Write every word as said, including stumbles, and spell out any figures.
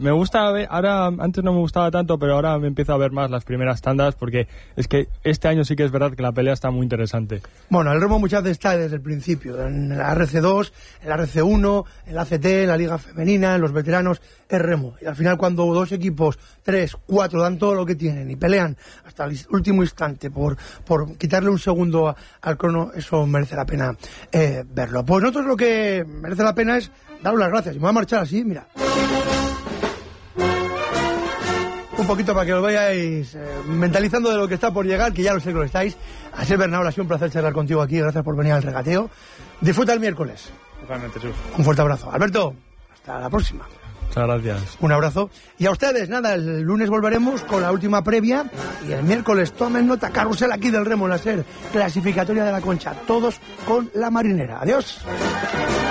me gusta ver, ahora, antes no me gustaba tanto, pero ahora me empiezo a ver más las primeras tandas, porque es que este año sí que es verdad que la pelea está muy interesante. Bueno, el remo muchas veces está desde el principio, en la R C dos, en la R C uno, en la A C T, en la Liga Femenina, en los veteranos, es remo. Y al final cuando dos equipos, tres, cuatro, dan todo lo que tienen y pelean hasta el último instante por, por quitarle un segundo a, al crono, eso merece la pena eh, verlo. Pues nosotros lo que merece la pena es daros las gracias. Y me voy a marchar así, mira. Un poquito para que lo vayáis eh, mentalizando de lo que está por llegar, que ya lo sé que lo estáis. Así, Bernabé, ha sido un placer charlar contigo aquí. Gracias por venir al regateo. Disfruta el miércoles. Totalmente, Jesús. Un fuerte abrazo. Alberto, hasta la próxima. Muchas gracias. Un abrazo. Y a ustedes, nada, el lunes volveremos con la última previa. Y el miércoles, tomen nota, carrusel aquí del remo en la SER, clasificatoria de la Concha. Todos con la marinera. Adiós.